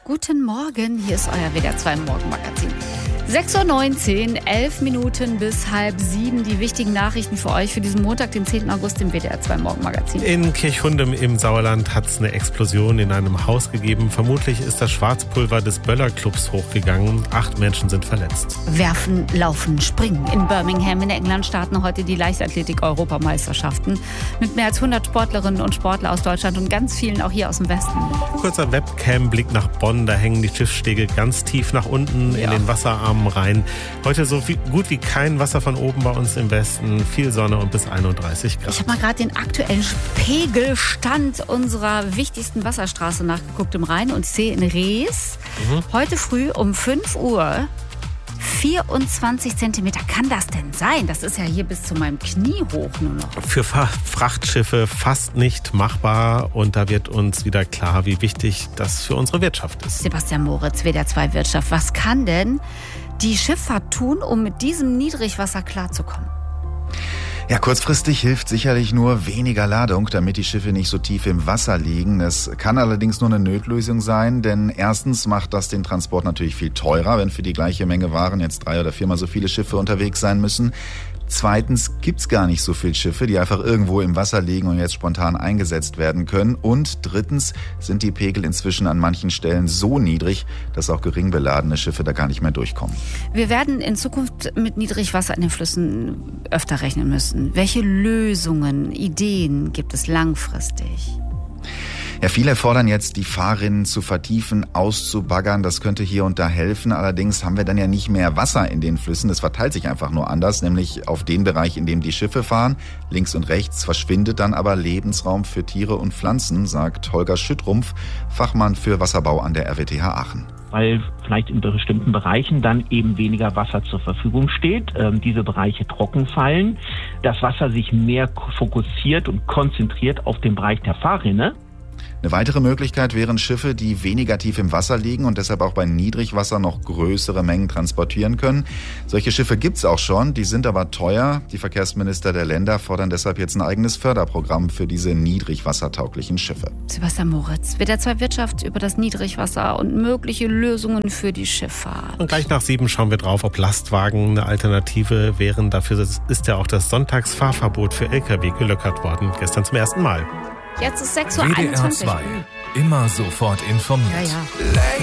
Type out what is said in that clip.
Guten Morgen, hier ist euer WDR 2 Morgenmagazin. 6.19 Uhr, 11 Minuten bis 6:30. Die wichtigen Nachrichten für euch für diesen Montag, den 10. August im WDR 2 Morgenmagazin. In Kirchhundem im Sauerland hat es eine Explosion in einem Haus gegeben. Vermutlich ist das Schwarzpulver des Böller-Clubs hochgegangen. 8 Menschen sind verletzt. Werfen, Laufen, Springen. In Birmingham in England starten heute die Leichtathletik-Europameisterschaften mit mehr als 100 Sportlerinnen und Sportler aus Deutschland und ganz vielen auch hier aus dem Westen. Kurzer Webcam-Blick nach Bonn. Da hängen die Schiffsstege ganz tief nach unten in den Wasserarmen rein. Heute so gut wie kein Wasser von oben bei uns im Westen. Viel Sonne und bis 31 Grad. Ich habe mal gerade den aktuellen Pegelstand unserer wichtigsten Wasserstraße nachgeguckt im Rhein und See in Rees. Heute früh um 5 Uhr 24 Zentimeter. Kann das denn sein? Das ist ja hier bis zu meinem Knie hoch nur noch. Für Frachtschiffe fast nicht machbar. Und da wird uns wieder klar, wie wichtig das für unsere Wirtschaft ist. Sebastian Moritz, WDR 2 Wirtschaft. Was kann denn die Schifffahrt tun, um mit diesem Niedrigwasser klarzukommen? Ja, kurzfristig hilft sicherlich nur weniger Ladung, damit die Schiffe nicht so tief im Wasser liegen. Es kann allerdings nur eine Notlösung sein, denn erstens macht das den Transport natürlich viel teurer, wenn für die gleiche Menge Waren jetzt 3 oder 4-mal so viele Schiffe unterwegs sein müssen. Zweitens gibt's gar nicht so viele Schiffe, die einfach irgendwo im Wasser liegen und jetzt spontan eingesetzt werden können. Und drittens sind die Pegel inzwischen an manchen Stellen so niedrig, dass auch gering beladene Schiffe da gar nicht mehr durchkommen. Wir werden in Zukunft mit Niedrigwasser in den Flüssen öfter rechnen müssen. Welche Lösungen, Ideen gibt es langfristig? Ja, viele fordern jetzt, die Fahrrinnen zu vertiefen, auszubaggern. Das könnte hier und da helfen. Allerdings haben wir dann ja nicht mehr Wasser in den Flüssen. Das verteilt sich einfach nur anders, nämlich auf den Bereich, in dem die Schiffe fahren. Links und rechts verschwindet dann aber Lebensraum für Tiere und Pflanzen, sagt Holger Schüttrumpf, Fachmann für Wasserbau an der RWTH Aachen. Weil vielleicht in bestimmten Bereichen dann eben weniger Wasser zur Verfügung steht, diese Bereiche trocken fallen, das Wasser sich mehr fokussiert und konzentriert auf den Bereich der Fahrrinne. Eine weitere Möglichkeit wären Schiffe, die weniger tief im Wasser liegen und deshalb auch bei Niedrigwasser noch größere Mengen transportieren können. Solche Schiffe gibt's auch schon, die sind aber teuer. Die Verkehrsminister der Länder fordern deshalb jetzt ein eigenes Förderprogramm für diese niedrigwassertauglichen Schiffe. Sebastian Moritz, WDR 2 Wirtschaft über das Niedrigwasser und mögliche Lösungen für die Schifffahrt. Und gleich nach 7 schauen wir drauf, ob Lastwagen eine Alternative wären. Dafür ist ja auch das Sonntagsfahrverbot für Lkw gelockert worden. Gestern zum ersten Mal. Jetzt ist 6:21 Uhr. WDR 2. Immer sofort informiert. Ja.